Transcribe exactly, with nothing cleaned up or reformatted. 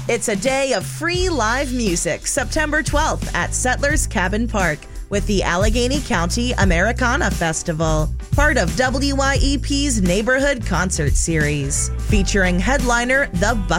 It's a day of free live music, September twelfth at Settlers Cabin Park with the Allegheny County Americana Festival, part of W Y E P's Neighborhood Concert Series, featuring headliner The Buck.